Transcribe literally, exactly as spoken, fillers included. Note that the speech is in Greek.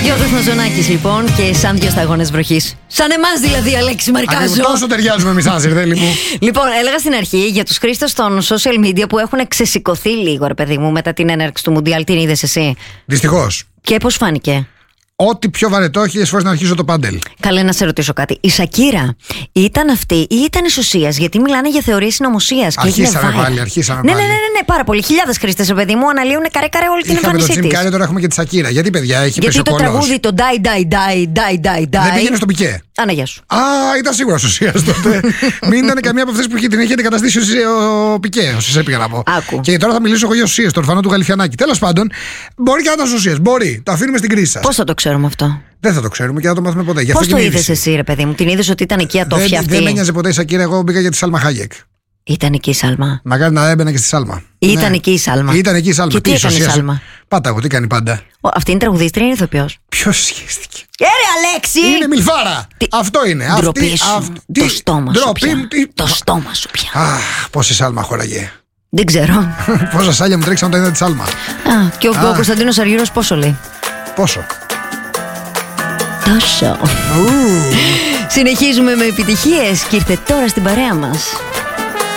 Γιώργος Μαζονάκης λοιπόν και σαν δύο σταγόνες βροχής. Σαν εμάς δηλαδή, Αλέξη Μαρκάζο. Τόσο ταιριάζουμε εμείς, Άζερδέλη μου. Λοιπόν, έλεγα στην αρχή για τους χρήστες των social media που έχουν ξεσηκωθεί λίγο, ρε παιδί μου, μετά την έναρξη του Μουντιάλ. Την είδες εσύ? Δυστυχώς. Και πώς φάνηκε? Ό,τι πιο βαρετό, χίλιες φορές να αρχίσω το πάντελ. Καλέ, να σε ρωτήσω κάτι. Η Σακύρα ήταν αυτή ή ήταν ισοσίας? Γιατί μιλάνε για θεωρίες συνωμοσίας. Αρχίσαμε πάλι, αρχίσαμε ναι, πάλι. Ναι, ναι, ναι, ναι, πάρα πολύ. Χιλιάδες χρήστες, ρε παιδί μου, αναλύουν καρέ-καρέ όλη την εμφάνισή της. Είχαμε τον Τζιμ Κάρι, τώρα έχουμε και τη Σακύρα. Γιατί, παιδιά, έχει Γιατί πέσει ο το κόλλος. τραγούδι το Die, Die, Die, Die, Die, Die. Δεν πήγαινε στο Πικέ. Άνα, γεια σου. Α, ήταν σίγουρα ισοσίας τότε. Μην ήταν καμία από αυτές που την είχε αντικαταστήσει ο Πικέ, όσες πήγα να πω. Άκου. Και τώρα θα μιλήσω εγώ για ισοσίες, το ορφανό του Γαλιφιανάκη. Τέλος πάντων, μπορεί και να ήταν ισοσίες. Μπορεί. Το αφήνουμε στην κρίση σας. Πώς θα το ξέρουμε αυτό? Δεν θα το ξέρουμε και δεν θα το μάθουμε ποτέ. Πώς το είδες εσύ, ρε παιδί μου? Την είδες ότι ήταν εκεί ατόφια αυτή? Δεν με νοιάζει ποτέ η Σακύρα, εγώ μπήκα για τη Σάλμα Χάγεκ. Ήταν εκεί η Σάλμα. Μακάρι να έμπαινα και στη Σάλμα. Ήταν Ναι. εκεί η Σάλμα. Ήταν εκεί η Σάλμα. Και τι έκανε η Σάλμα? Πάτα εγώ, τι κάνει πάντα. Ο, αυτή είναι τραγουδίστρια, είναι ηθοποιός? Ποιος σχέστηκε? Ε, ρε Αλέξη! Είναι μιλφάρα! Τι... Αυτό είναι. Ντροπή Αυτή, σου. αυτή... Το στόμα σου πια. Τι... Το στόμα σου πια. Αχ, πόση Σάλμα χώραγε. Δεν ξέρω. Πόσα σάλια μου τρέξαν όταν είδα τη Σάλμα. Α, και ο, ο Κωνσταντίνος Αργύρος πόσο λέει? Πόσο? Τόσο. Συνεχίζουμε με επιτυχίες και ήρθε τώρα στην παρέα μας